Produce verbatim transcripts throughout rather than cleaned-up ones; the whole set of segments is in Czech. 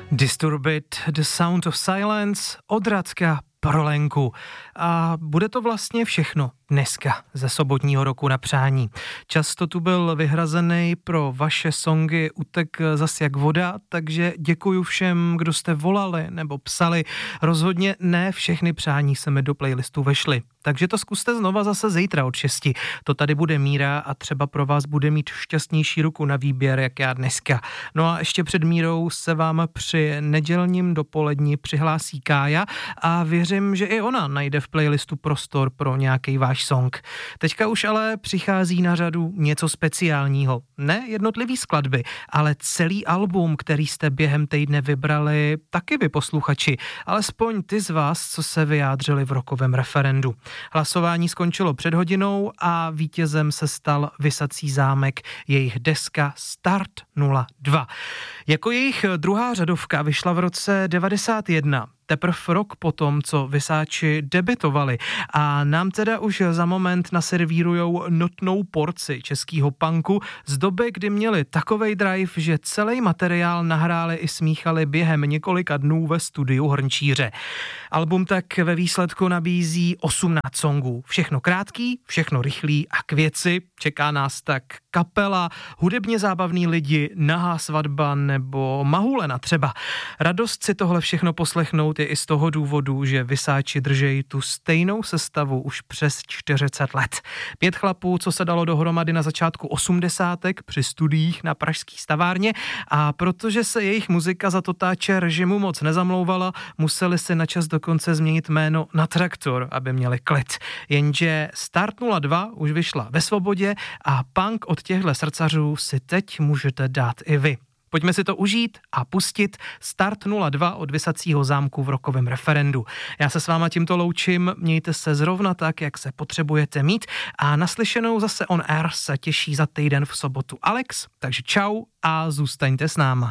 Disturbed, The Sound of Silence od Radka Prolenku. A bude to vlastně všechno dneska ze sobotního roku na přání. Často tu byl vyhrazený pro vaše songy utek zas jak voda, takže děkuju všem, kdo jste volali nebo psali. Rozhodně ne všechny přání se mi do playlistu vešly. Takže to zkuste znova zase zítra od šesti. To tady bude Míra a třeba pro vás bude mít šťastnější ruku na výběr, jak já dneska. No a ještě před Mírou se vám při nedělním dopoledni přihlásí Kája a věřím, že i ona najde v playlistu prostor pro nějaký váš song. Teďka už ale přichází na řadu něco speciálního. Ne jednotlivý skladby, ale celý album, který jste během týdne vybrali taky vy posluchači, alespoň ty z vás, co se vyjádřili v rokovém referendu. Hlasování skončilo před hodinou a vítězem se stal Visací zámek, jejich deska Start nula dva. Jako jejich druhá řadovka vyšla v roce devadesát jedna. Teprv rok potom, co Visáči debutovali a nám teda už za moment naservírujou notnou porci českýho punku z doby, kdy měli takovej drive, že celý materiál nahráli i smíchali během několika dnů ve studiu Hrnčíře. Album tak ve výsledku nabízí osmnáct songů. Všechno krátký, všechno rychlý a k věci. Čeká nás tak kapela, hudebně zábavní lidi, nahá svatba nebo mahulena třeba. Radost si tohle všechno poslechnout je i z toho důvodu, že Visáči držejí tu stejnou sestavu už přes čtyřicet let. Pět chlapů, co se dalo dohromady na začátku osmdesátek při studiích na pražský stavárně a protože se jejich muzika za totáče režimu moc nezamlouvala, museli si načas dokonce změnit jméno na Traktor, aby měli klid. Jenže Start nula dva už vyšla ve svobodě a punk od těchto srdcařů si teď můžete dát i vy. Pojďme si to užít a pustit Start nula dva od Visacího zámku v rokovém referendu. Já se s váma tímto loučím, mějte se zrovna tak, jak se potřebujete mít a naslyšenou zase on air se těší za týden v sobotu Alex, takže čau a zůstaňte s náma.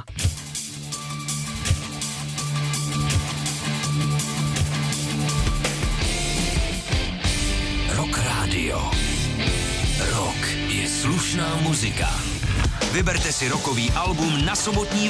Rock Radio. Rock je slušná muzika. Vyberte si rokový album na sobotní